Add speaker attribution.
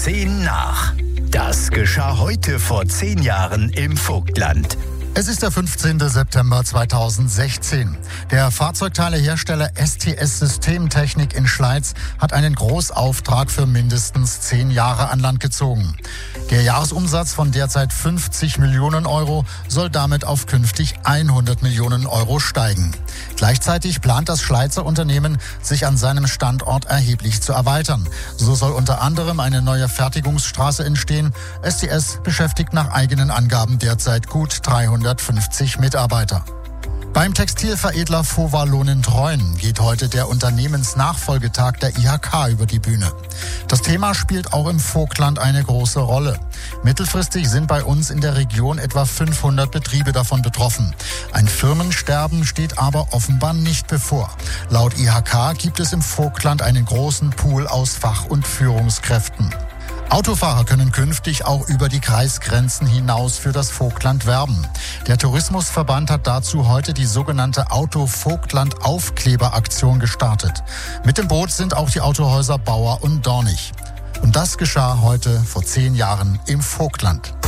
Speaker 1: 10 nach. Das geschah heute vor 10 Jahren im Vogtland.
Speaker 2: Es ist der 15. September 2016. Der Fahrzeugteilehersteller STS Systemtechnik in Schleiz hat einen Großauftrag für mindestens 10 Jahre an Land gezogen. Der Jahresumsatz von derzeit 50 Millionen Euro soll damit auf künftig 100 Millionen Euro steigen. Gleichzeitig plant das Schleizer Unternehmen, sich an seinem Standort erheblich zu erweitern. So soll unter anderem eine neue Fertigungsstraße entstehen. STS beschäftigt nach eigenen Angaben derzeit gut 350 Mitarbeiter. Beim Textilveredler Fova Lohnen-Treuen geht heute der Unternehmensnachfolgetag der IHK über die Bühne. Das Thema spielt auch im Vogtland eine große Rolle. Mittelfristig sind bei uns in der Region etwa 500 Betriebe davon betroffen. Ein Firmensterben steht aber offenbar nicht bevor. Laut IHK gibt es im Vogtland einen großen Pool aus Fach- und Führungskräften. Autofahrer können künftig auch über die Kreisgrenzen hinaus für das Vogtland werben. Der Tourismusverband hat dazu heute die sogenannte Auto-Vogtland-Aufkleber-Aktion gestartet. Mit dem Boot sind auch die Autohäuser Bauer und Dornig. Und das geschah heute vor 10 Jahren im Vogtland.